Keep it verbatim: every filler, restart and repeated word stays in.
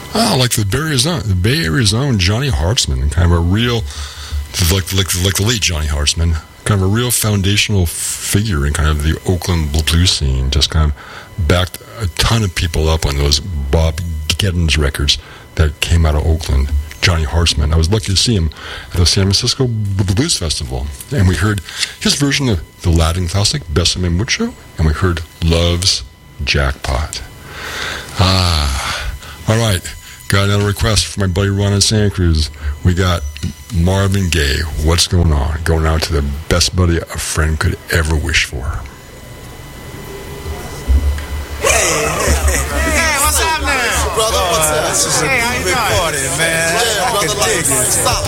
Oh, like the Bay Area's own, the Bay Area's own Johnny Hartzman, kind of a real, like like like the late Johnny Hartzman, kind of a real foundational figure in kind of the Oakland blues scene. Just kind of backed a ton of people up on those Bob Geddens records that came out of Oakland. Johnny Hartzman. I was lucky to see him at the San Francisco Blues Festival, and we heard his version of the Latin classic Besame Mucho, and we heard Love's Jackpot. Ah, all right. Got another request from my buddy Ron in Santa Cruz. We got Marvin Gaye. What's going on? Going out to the best buddy a friend could ever wish for. Hey, what's happening? Brother, what's up? This is a hey, big party, man. Yeah, brother, like, stop.